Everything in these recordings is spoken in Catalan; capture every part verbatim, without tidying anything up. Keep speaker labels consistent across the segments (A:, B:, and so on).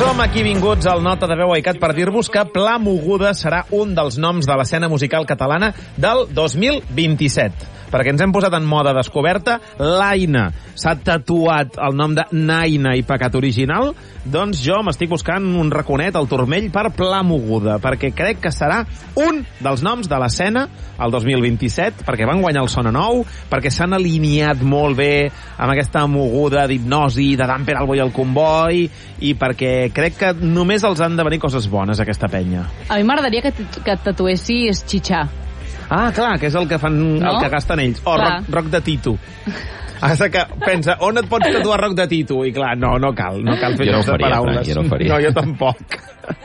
A: Som aquí vinguts al Nota de Veu Aicat per dir-vos que Pla Moguda serà un dels noms de l'escena musical catalana del dos mil vint-i-set. Perquè ens hem posat en moda descoberta, l'Aina s'ha tatuat el nom de Naina i Pecat Original, doncs jo m'estic buscant un raconet al turmell per Pla Moguda, perquè crec que serà un dels noms de l'escena el dos mil vint-i-set, perquè van guanyar el Sona Nou, perquè s'han alineat molt bé amb aquesta moguda d'hipnosi de Dan Peralbo i el Comboi, i perquè crec que només els han de venir coses bones, aquesta penya.
B: A mi m'agradaria que, que et tatuessis xitxar.
A: Ah, clar, que és el que fan, no? El que gasten ells. O roc, roc de Tito. Hasta que pensa, on et pots tatuar roc de Tito? I clar, no, no cal, no cal fer
C: jo no
A: jocs de paraules.
C: Jo no ho faria.
A: No, jo tampoc.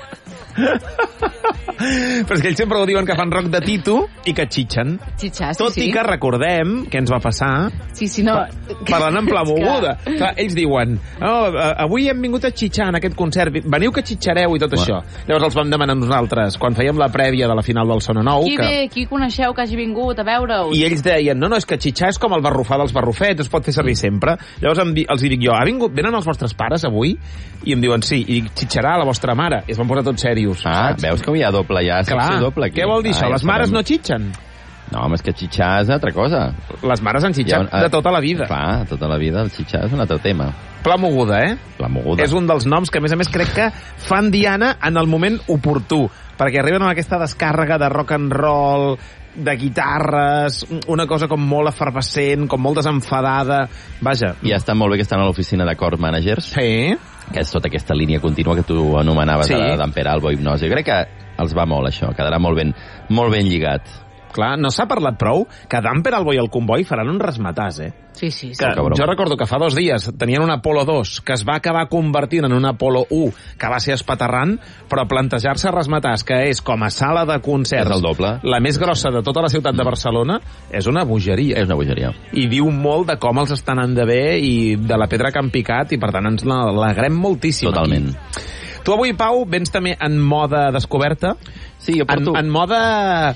A: Però és que ells sempre ho diuen que fan roc de Tito i que xitxen.
B: Xitxar, sí,
A: Tot
B: sí.
A: i que recordem què ens va passar
B: sí, sí, no.
A: parlant en Pla Moguda. Que... Clar, ells diuen, oh, avui hem vingut a xitxar en aquest concert, veniu que xitxareu i tot bueno. això. Llavors els vam demanar nosaltres, quan fèiem la prèvia de la final del Sona Nou.
B: Qui
A: que...
B: ve, qui coneixeu que hagi vingut a veure-us?
A: I ells deien, no, no, és que xitxar és com el barrufar dels barrufets, es pot fer servir sempre. Llavors em di, els dic jo, ha vingut, venen els vostres pares avui? I em diuen, sí, i xitxarà la vostra mare. I es van posar tots serios.
C: Ah, saps? Veus que hi ha doble, ja
A: clar,
C: doble aquí.
A: Què vol dir ah, això? Les mares sabem... no xitxen?
C: No, home, és que xitxar és altra cosa.
A: Les mares han xitxat ha, de tota la vida.
C: Clar, tota la vida el xitxar és un altre tema.
A: Pla Moguda, eh?
C: Pla Moguda.
A: És un dels noms que, a més a més, crec que fan diana en el moment oportú, perquè arriben amb aquesta descàrrega de rock and roll, de guitarres, una cosa com molt efervescent, com molt desenfadada. Vaja.
C: I ja està molt bé que estan a l'oficina de Core Managers.
A: Sí.
C: Que és tota aquesta línia contínua que tu anomenaves sí. de Dan Peralbo, hipnosi. Jo crec que els va molt, això. Quedarà molt ben, molt ben lligat.
A: Clar, no s'ha parlat prou que Dan Peralbo i el Comboi faran un rasmatàs, eh?
B: Sí, sí. sí.
A: Que jo recordo que fa dos dies tenien un Apolo dos que es va acabar convertint en un Apolo u que va ser espaterrant, però plantejar-se rasmatàs, que és com a sala de concerts
C: és el doble.
A: La més grossa de tota la ciutat de Barcelona, és una bogeria.
C: És una bogeria.
A: I diu molt de com els estan anant de bé i de la pedra que han picat, i per tant ens l'alegrem moltíssim.
C: Totalment.
A: Aquí. Tu avui, Pau, vens també en moda descoberta?
C: Sí, jo porto...
A: En, en moda...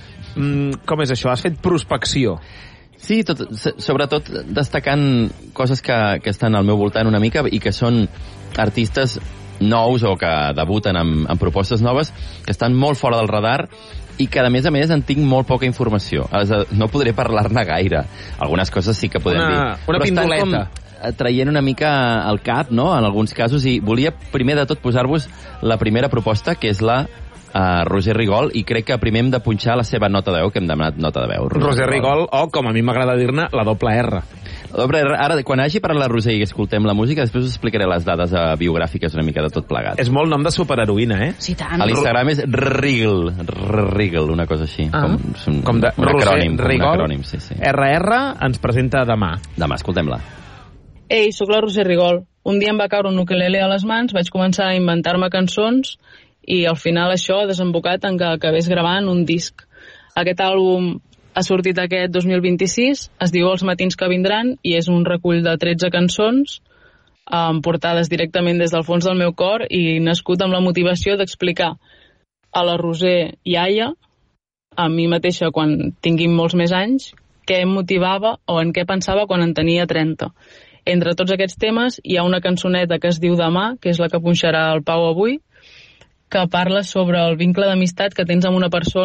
A: Com és això? Has fet prospecció.
C: Sí, tot, sobretot destacant coses que, que estan al meu voltant una mica i que són artistes nous o que debuten amb, amb propostes noves, que estan molt fora del radar i que, a més a més, en tinc molt poca informació. No podré parlar-ne gaire. Algunes coses sí que podem
A: una,
C: dir.
A: Una pindoleta.
C: Traient una mica al cap, no?, en alguns casos, i volia primer de tot posar-vos la primera proposta, que és la Uh, Roger Rigol, i crec que primer hem de punxar la seva nota de veu, que hem demanat nota de veu.
A: Roger, Roger Rigol, o com a mi m'agrada dir-ne, la doble R.
C: La doble R. Ara, quan hagi parlat la Roger i escoltem la música, després us explicaré les dades uh, biogràfiques una mica de tot plegat.
A: És molt nom de superheroïna, eh?
B: Sí, tant.
C: A l'Instagram és Rigol, Rigol, una cosa així.
A: Ah,
C: com, un,
A: com de
C: un
A: Roger
C: acrònim,
A: Rigol,
C: un acrònim, sí, sí.
A: R R ens presenta demà.
C: Demà, escoltem-la.
D: Ei, sóc la Roser Rigol. Un dia em va caure un ukelele a les mans, vaig començar a inventar-me cançons i al final això ha desembocat en que acabés gravant un disc. Aquest àlbum ha sortit aquest dos mil vint-i-sis, es diu Els matins que vindran i és un recull de tretze cançons um, portades directament des del fons del meu cor i nascut amb la motivació d'explicar a la Roser iaia, a mi mateixa quan tinguin molts més anys, què em motivava o en què pensava quan en tenia trenta. Entre tots aquests temes hi ha una cançoneta que es diu Demà, que és la que punxarà el Pau avui, que parla sobre el vincle d'amistat que tens amb una persona